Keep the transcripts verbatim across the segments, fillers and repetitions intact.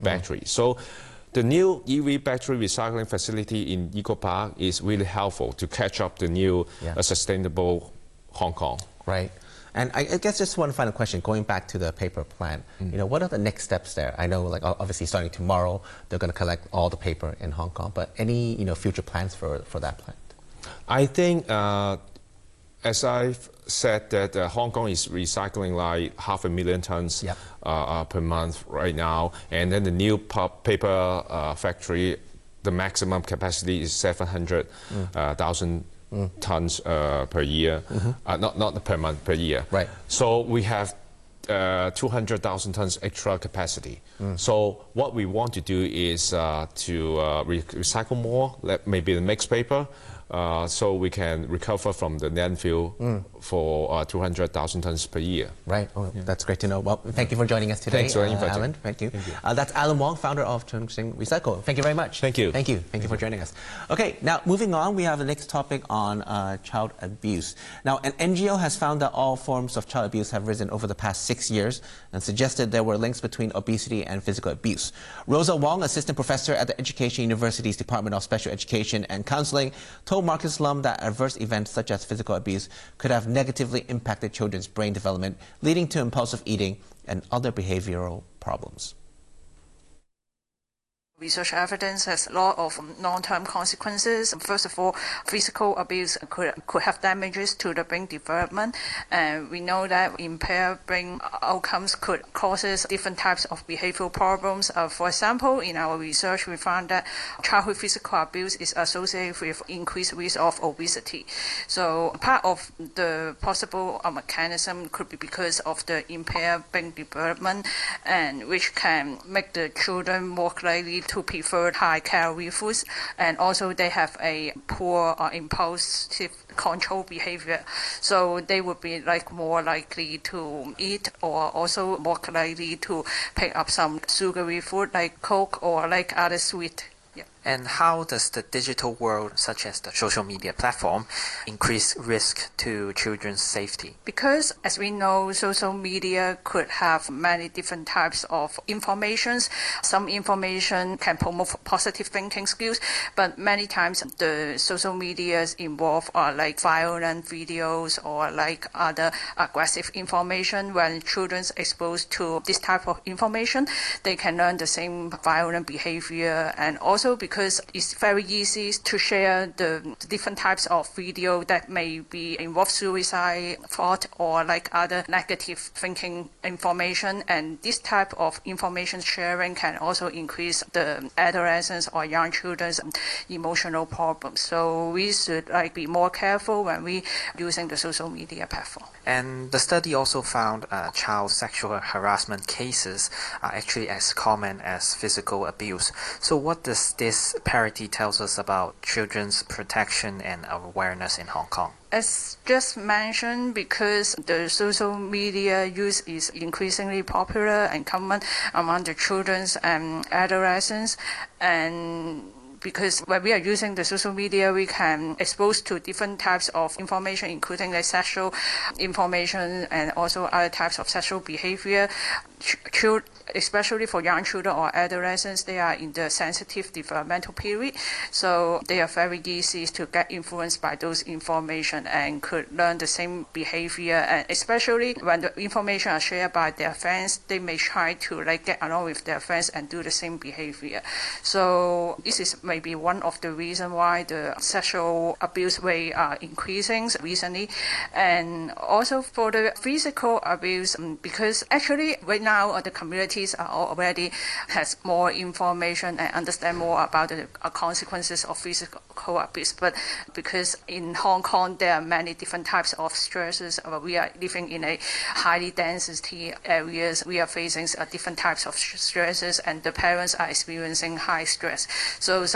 battery. So the new E V battery recycling facility in Eco Park is really helpful to catch up the new yeah. uh, sustainable Hong Kong. Right. And I, I guess just one final question, going back to the paper plant, mm. you know, what are the next steps there? I know, like, obviously starting tomorrow, they're going to collect all the paper in Hong Kong, but any, you know, future plans for, for that plant? I think, uh, as I've said, that uh, Hong Kong is recycling like half a million tons yep. uh, uh, per month right now, and then the new paper uh, factory, the maximum capacity is seven hundred thousand mm. uh, Mm. tons uh, per year, mm-hmm. uh, not not per month, per year. Right. So we have uh, two hundred thousand tons extra capacity. Mm. So what we want to do is uh, to uh, re recycle more, like maybe the mixed paper, uh, so we can recover from the landfill mm. for uh, two hundred thousand tons per year. Right. Oh, yeah. That's great to know. Well, thank you for joining us today. Thanks for uh, inviting. Alan. Thank you. Thank you. Uh, that's Alan Wong, founder of Chung Ching Recycle. Thank you very much. Thank you. Thank you. Thank, thank you for you. joining us. Okay, now moving on, we have the next topic on uh, child abuse. Now, an N G O has found that all forms of child abuse have risen over the past six years and suggested there were links between obesity and physical abuse. Rosa Wong, assistant professor at the Education University's Department of Special Education and Counseling, told Marcus Lum that adverse events such as physical abuse could have negatively impacted children's brain development, leading to impulsive eating and other behavioral problems. Research evidence has a lot of long-term consequences. First of all, physical abuse could, could have damages to the brain development. And we know that impaired brain outcomes could cause different types of behavioral problems. Uh, for example, in our research, we found that childhood physical abuse is associated with increased risk of obesity. So part of the possible uh, mechanism could be because of the impaired brain development, and which can make the children more likely to prefer high-calorie foods, and also they have a poor or impulsive control behavior. So they would be like more likely to eat, or also more likely to pick up some sugary food like Coke or like other sweet. Yeah. And how does the digital world, such as the social media platform, increase risk to children's safety? Because, as we know, social media could have many different types of informations. Some information can promote positive thinking skills, but many times the social medias involve are like violent videos or like other aggressive information. When children exposed to this type of information, they can learn the same violent behavior, and also because because it's very easy to share the different types of video that may be involve suicide, thought, or like other negative thinking information. And this type of information sharing can also increase the adolescents or young children's emotional problems. So we should like be more careful when we using the social media platform. And the study also found uh, child sexual harassment cases are actually as common as physical abuse. So what does this parity tells us about children's protection and awareness in Hong Kong? As just mentioned, because the social media use is increasingly popular and common among the children and adolescents, and because when we are using the social media, we can expose to different types of information, including like sexual information and also other types of sexual behavior. Ch especially for young children or adolescents, they are in the sensitive developmental period, so they are very easy to get influenced by those information and could learn the same behavior. And especially when the information are shared by their friends, they may try to like get along with their friends and do the same behavior. So this is maybe one of the reasons why the sexual abuse rate are increasing recently. And also for the physical abuse, because actually right now the communities are already has more information and understand more about the consequences of physical abuse. But because in Hong Kong there are many different types of stresses, we are living in a highly density areas, we are facing different types of stresses, and the parents are experiencing high stress. So some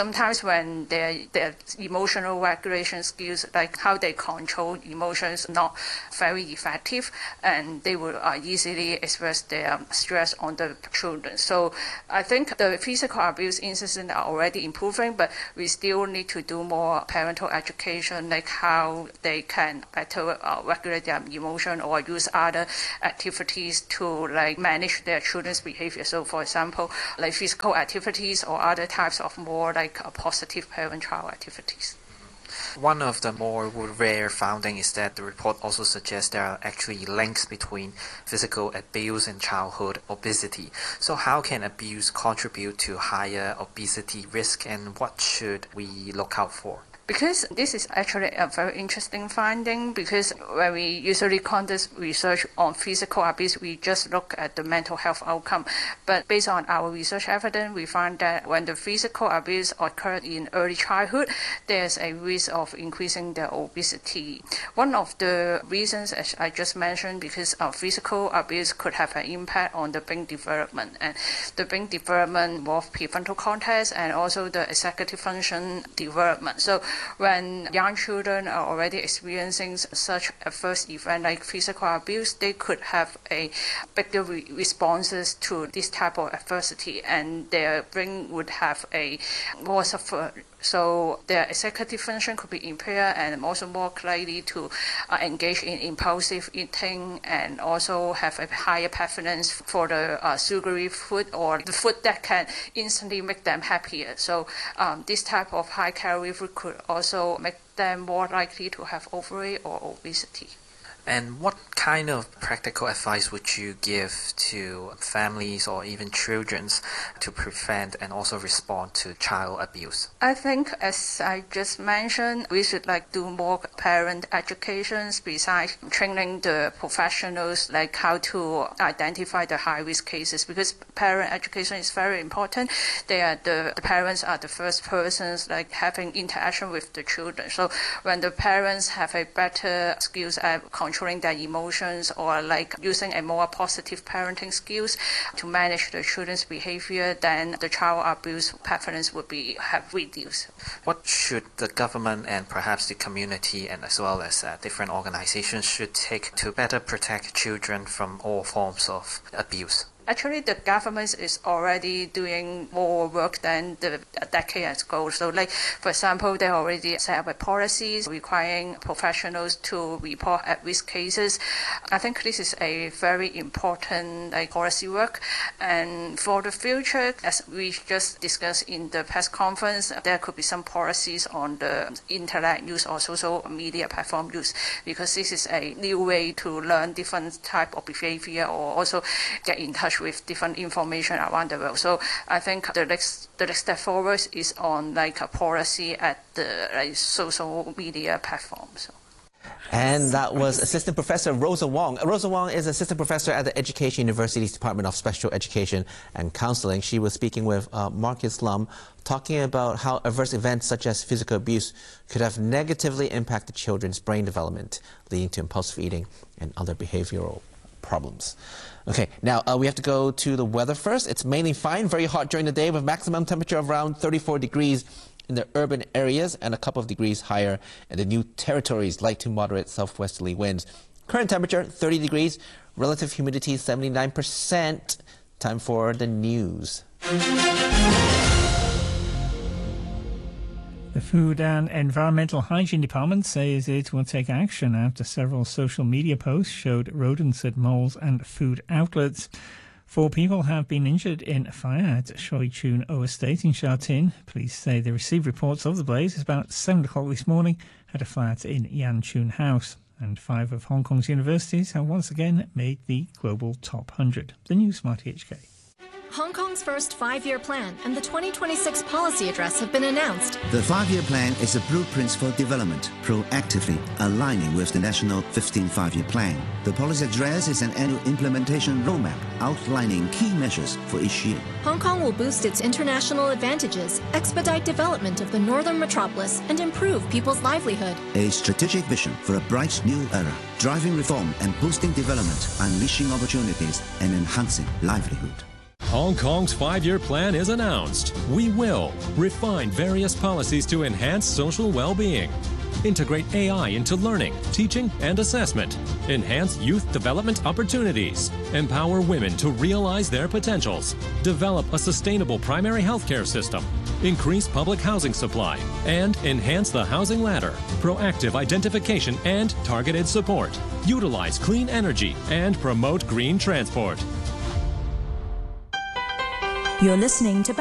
sometimes when their, their emotional regulation skills, like how they control emotions, not very effective, and they will uh, easily express their stress on the children. So I think the physical abuse incidents are already improving, but we still need to do more parental education, like how they can better uh, regulate their emotion or use other activities to like manage their children's behavior. So for example, like physical activities or other types of more like uh, positive parent-child activities. One of the more rare findings is that the report also suggests there are actually links between physical abuse and childhood obesity. So how can abuse contribute to higher obesity risk, and what should we look out for? Because this is actually a very interesting finding, because when we usually conduct research on physical abuse, we just look at the mental health outcome. But based on our research evidence, we find that when the physical abuse occurred in early childhood, there's a risk of increasing the obesity. One of the reasons, as I just mentioned, because of physical abuse could have an impact on the brain development. And the brain development involves prefrontal cortex and also the executive function development. So when young children are already experiencing such adverse event like physical abuse, they could have a bigger re responses to this type of adversity, and their brain would have a more suffer. So their executive function could be impaired and also more likely to uh, engage in impulsive eating, and also have a higher preference for the uh, sugary food or the food that can instantly make them happier. So um, this type of high calorie food could also make them more likely to have overweight or obesity. And what kind of practical advice would you give to families or even children to prevent and also respond to child abuse? I think, as I just mentioned, we should like do more parent educations besides training the professionals like how to identify the high-risk cases, because parent education is very important. They are the, the parents are the first persons like having interaction with the children. So when the parents have a better skills at controlling controlling their emotions, or like using a more positive parenting skills to manage the children's behavior, then the child abuse prevalence would be have reduced. What should the government and perhaps the community and as well as uh, different organizations should take to better protect children from all forms of abuse? Actually, the government is already doing more work than the a decade ago. So, like, for example, they already set up policies requiring professionals to report at-risk cases. I think this is a very important like, policy work. And for the future, as we just discussed in the press conference, there could be some policies on the internet use or social media platform use, because this is a new way to learn different type of behavior or also get in touch with different information around the world. So I think the next the next step forward is on like a policy at the like, social media platforms. And that was Assistant Professor Rosa Wong. Rosa Wong is Assistant Professor at the Education University's Department of Special Education and Counseling. She was speaking with uh, Marcus Lum, talking about how adverse events such as physical abuse could have negatively impacted children's brain development, leading to impulsive eating and other behavioral problems. Okay, now uh, we have to go to the weather first. It's mainly fine, very hot during the day with maximum temperature of around thirty-four degrees in the urban areas and a couple of degrees higher in the New Territories, light to moderate southwesterly winds. Current temperature thirty degrees, relative humidity seventy-nine percent. Time for the news. The Food and Environmental Hygiene Department says it will take action after several social media posts showed rodents at malls and food outlets. Four people have been injured in a fire at Shoi Chun O Estate in Sha Tin. Police say they received reports of the blaze about seven o'clock this morning at a flat in Yan Chun House. And five of Hong Kong's universities have once again made the global top one hundred. The News, Marty H K. Hong Kong's first five-year plan and the twenty twenty-six policy address have been announced. The five-year plan is a blueprint for development, proactively aligning with the national fifteen five-year plan. The policy address is an annual implementation roadmap outlining key measures for each year. Hong Kong will boost its international advantages, expedite development of the northern metropolis, and improve people's livelihood. A strategic vision for a bright new era, driving reform and boosting development, unleashing opportunities and enhancing livelihood. Hong Kong's five-year plan is announced. We will refine various policies to enhance social well-being, integrate A I into learning, teaching, and assessment, enhance youth development opportunities, empower women to realize their potentials, develop a sustainable primary healthcare system, increase public housing supply, and enhance the housing ladder, proactive identification and targeted support, utilize clean energy, and promote green transport. You're listening to